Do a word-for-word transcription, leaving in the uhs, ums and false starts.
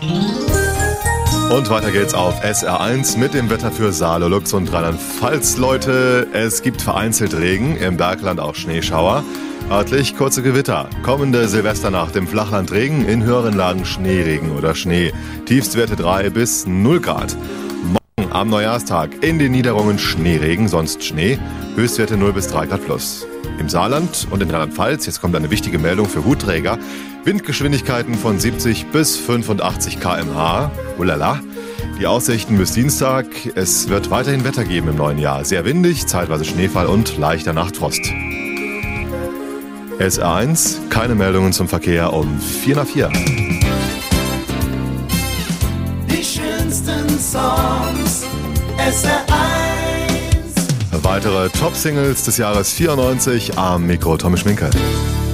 Und weiter geht's auf S R eins mit dem Wetter für Saale, Lux und Rheinland-Pfalz. Leute, es gibt vereinzelt Regen, im Bergland auch Schneeschauer. Örtlich kurze Gewitter. Kommende Silvesternacht im Flachland Regen, in höheren Lagen Schneeregen oder Schnee. Tiefstwerte drei bis null Grad. Morgen am Neujahrstag in den Niederungen Schneeregen, sonst Schnee. Höchstwerte null bis drei Grad plus. Im Saarland und in Rheinland-Pfalz, jetzt kommt eine wichtige Meldung für Hutträger, Windgeschwindigkeiten von siebzig bis fünfundachtzig Kilometer pro Stunde. Ulala. Die Aussichten bis Dienstag. Es wird weiterhin Wetter geben im neuen Jahr. Sehr windig, zeitweise Schneefall und leichter Nachtfrost. S R eins, keine Meldungen zum Verkehr um vier nach vier. Die schönsten Songs, S R eins. Weitere Top-Singles des Jahres vierundneunzig am Mikro Tommy Schminke.